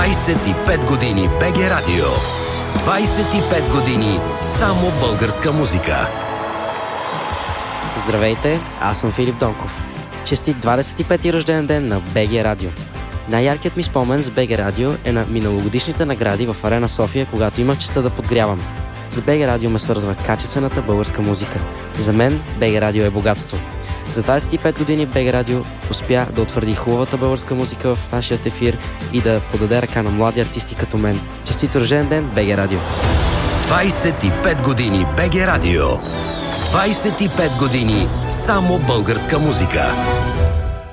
25 години БГ Радио. 25 години само българска музика. Здравейте, аз съм Филип Донков. Честит 25-ти рожден ден на БГ Радио. Най-яркият ми спомен с БГ Радио е на миналогодишните награди в Арена София, когато имах честта да подгрявам. С БГ Радио ме свързва качествената българска музика. За мен БГ Радио е богатство. За 25 години БГ Радио успя да утвърди хубавата българска музика в нашия ефир и да подаде ръка на млади артисти като мен. Честит рожден ден, БГ Радио! 25 години БГ Радио. 25 години само българска музика.